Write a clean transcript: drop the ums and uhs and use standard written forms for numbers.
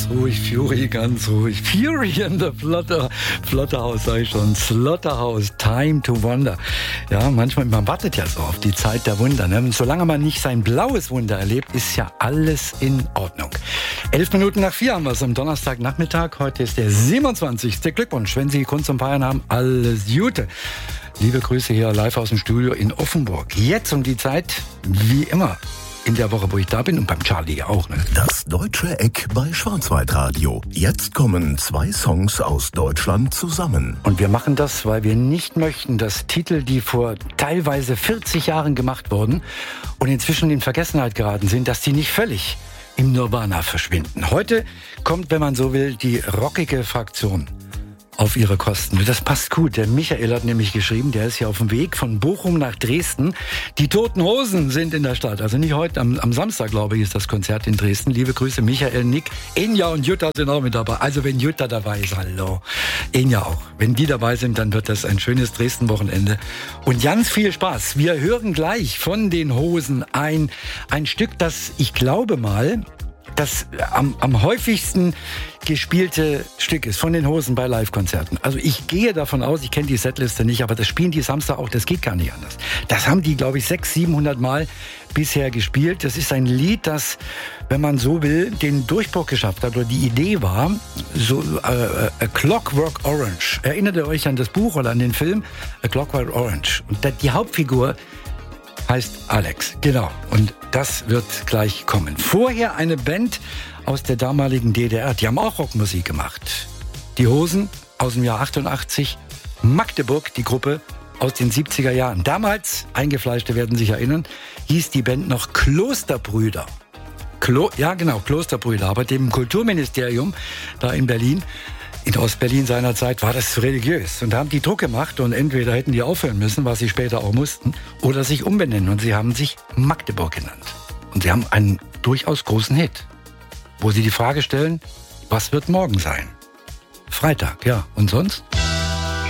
ganz ruhig, Fury ganz ruhig. Fury in the Slaughterhouse, sag ich schon. Slaughterhouse, Time to Wonder. Ja, manchmal, man wartet ja so auf die Zeit der Wunder. Ne? Solange man nicht sein blaues Wunder erlebt, ist ja alles in Ordnung. 4:11 haben wir es am Donnerstagnachmittag. Heute ist der 27. Glückwunsch, wenn Sie Grund zum Feiern haben. Alles Gute. Liebe Grüße hier live aus dem Studio in Offenburg. Jetzt um die Zeit, wie immer, in der Woche, wo ich da bin und beim Charlie auch. Ne? Das Deutsche Eck bei Schwarzwaldradio. Jetzt kommen 2 Songs aus Deutschland zusammen. Und wir machen das, weil wir nicht möchten, dass Titel, die vor teilweise 40 Jahren gemacht wurden und inzwischen in Vergessenheit geraten sind, dass die nicht völlig im Nirvana verschwinden. Heute kommt, wenn man so will, die rockige Fraktion auf ihre Kosten. Das passt gut. Der Michael hat nämlich geschrieben, der ist hier auf dem Weg von Bochum nach Dresden. Die Toten Hosen sind in der Stadt. Also nicht heute, am Samstag, glaube ich, ist das Konzert in Dresden. Liebe Grüße, Michael, Nick, Enja und Jutta sind auch mit dabei. Also wenn Jutta dabei ist, hallo. Enja auch. Wenn die dabei sind, dann wird das ein schönes Dresden-Wochenende. Und ganz viel Spaß. Wir hören gleich von den Hosen ein Stück, das ich glaube mal, das am häufigsten gespielte Stück ist von den Hosen bei Live-Konzerten. Also ich gehe davon aus, ich kenne die Setliste nicht, aber das spielen die Samstag auch, das geht gar nicht anders. Das haben die, glaube ich, 600-700 Mal bisher gespielt. Das ist ein Lied, das, wenn man so will, den Durchbruch geschafft hat. Oder die Idee war, so A Clockwork Orange. Erinnert ihr euch an das Buch oder an den Film? A Clockwork Orange. Und die Hauptfigur heißt Alex, genau. Und das wird gleich kommen. Vorher eine Band aus der damaligen DDR, die haben auch Rockmusik gemacht. Die Hosen aus dem Jahr 88, Magdeburg, die Gruppe aus den 70er Jahren. Damals, Eingefleischte werden sich erinnern, hieß die Band noch Klosterbrüder. Ja genau, Klosterbrüder. Aber dem Kulturministerium da in Berlin, in Ostberlin seinerzeit, war das zu religiös. Und da haben die Druck gemacht und entweder hätten die aufhören müssen, was sie später auch mussten, oder sich umbenennen. Und sie haben sich Magdeburg genannt. Und sie haben einen durchaus großen Hit, wo sie die Frage stellen, was wird morgen sein? Freitag, ja. Und sonst?